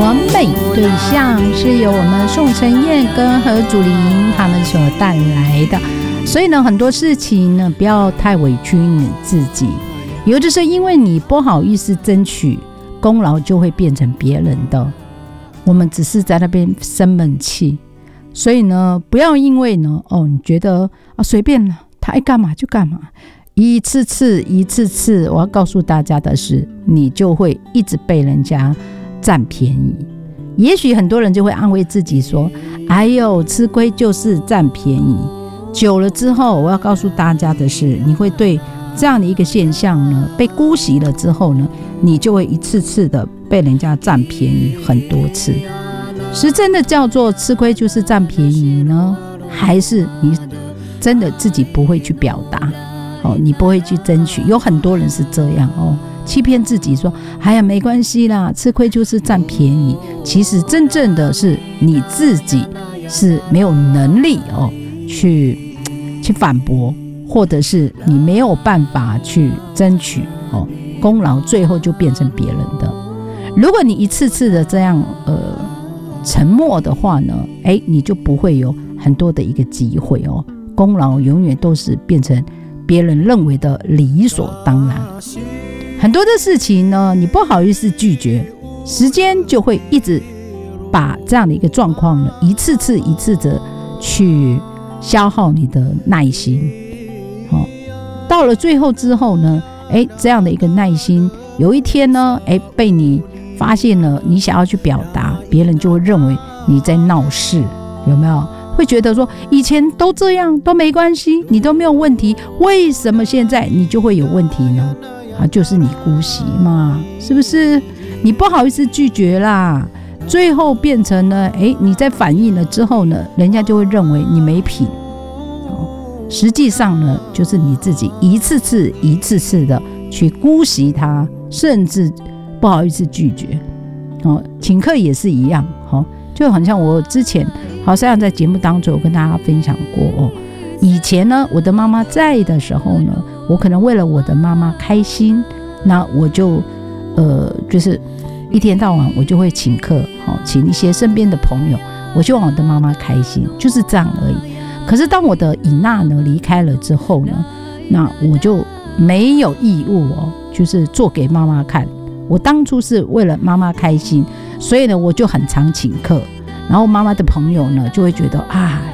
完美对象是由我们宋承彦跟何祖琳他们所带来的。所以呢，很多事情呢，不要太委屈你自己，有的是因为你不好意思争取，功劳就会变成别人的，我们只是在那边生闷气。所以呢，不要因为呢，你觉得随便了，他爱干嘛就干嘛，一次次，我要告诉大家的是，你就会一直被人家占便宜。也许很多人就会安慰自己说，哎呦，吃亏就是占便宜。久了之后，我要告诉大家的是，你会对这样的一个现象呢，被姑息了之后呢，你就会一次次的被人家占便宜很多次。是真的叫做吃亏就是占便宜呢，还是你真的自己不会去表达，你不会去争取？有很多人是这样欺骗自己说，哎呀，没关系啦，吃亏就是占便宜。其实真正的是你自己是没有能力去反驳，或者是你没有办法去争取功劳，最后就变成别人的。如果你一次次的这样沉默的话呢，你就不会有很多的一个机会功劳永远都是变成别人认为的理所当然。很多的事情呢，你不好意思拒绝，时间就会一直把这样的一个状况呢，一次次的去消耗你的耐心。到了最后之后呢，这样的一个耐心，有一天呢，被你发现了，你想要去表达，别人就会认为你在闹事，有没有？会觉得说以前都这样都没关系，你都没有问题，为什么现在你就会有问题呢？就是你姑息嘛，是不是？你不好意思拒绝啦，最后变成呢，你在反应了之后呢，人家就会认为你没品。实际上呢，就是你自己一次次的去姑息他，甚至不好意思拒绝。请客也是一样，就好像我之前好像在节目当中有跟大家分享过以前呢，我的妈妈在的时候呢，我可能为了我的妈妈开心，那我就就是一天到晚我就会请客，请一些身边的朋友，我希望我的妈妈开心，就是这样而已。可是当我的以娜呢离开了之后呢，那我就没有义务就是做给妈妈看。我当初是为了妈妈开心，所以呢我就很常请客，然后妈妈的朋友呢就会觉得